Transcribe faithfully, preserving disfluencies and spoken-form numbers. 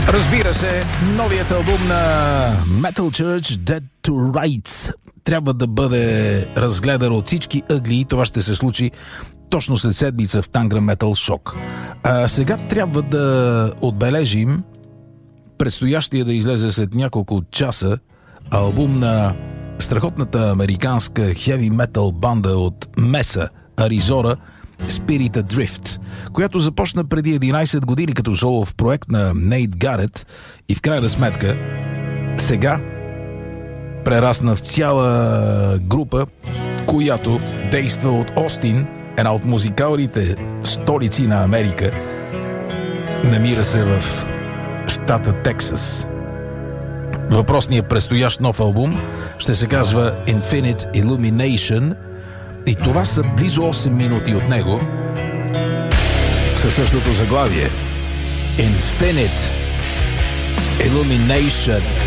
Разбира се, новият албум на Metal Church, Dead to Rights, трябва да бъде разгледан от всички ъгли и това ще се случи точно след седмица в Tangra Metal Shock. А сега трябва да отбележим предстоящия да излезе след няколко часа албум на страхотната американска хеви метал банда от Меса, Аризона, Spirit Adrift, която започна преди единайсет години като солов проект на Нейт Гарет и в крайна сметка сега прерасна в цяла група, която действа от Остин, една от музикалните столици на Америка. Намира се в щата Тексас. Въпросният предстоящ нов албум ще се казва Infinite Illumination и това са близо осем минути от него със същото заглавие Infinite Illumination.